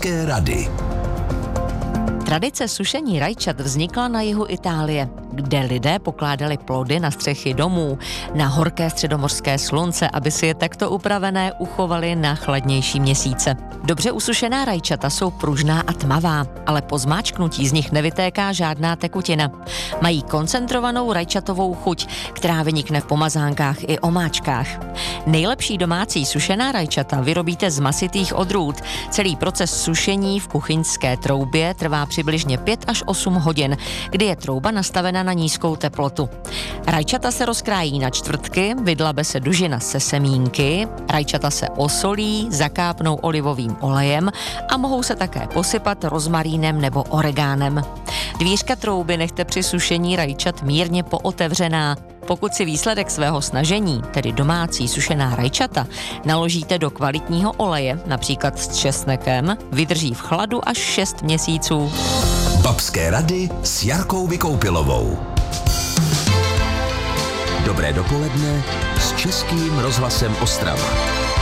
Babské rady. Tradice sušení rajčat vznikla na jihu Itálie, kde lidé pokládali plody na střechy domů, na horké středomořské slunce, aby si je takto upravené uchovali na chladnější měsíce. Dobře usušená rajčata jsou pružná a tmavá, ale po zmáčknutí z nich nevytéká žádná tekutina. Mají koncentrovanou rajčatovou chuť, která vynikne v pomazánkách i omáčkách. Nejlepší domácí sušená rajčata vyrobíte z masitých odrůd. Celý proces sušení v kuchyňské troubě trvá přibližně 5 až 8 hodin, kdy je trouba nastavena na nízkou teplotu. Rajčata se rozkrájí na čtvrtky, vydlabe se dužina se semínky, rajčata se osolí, zakápnou olivovým olejem a mohou se také posypat rozmarínem nebo oregánem. Dvířka trouby nechte při sušení rajčat mírně pootevřená. Pokud si výsledek svého snažení, tedy domácí sušená rajčata, naložíte do kvalitního oleje, například s česnekem, vydrží v chladu až 6 měsíců. Babské rady s Jarkou Vykoupilovou. Dobré dopoledne s Českým rozhlasem Ostrava.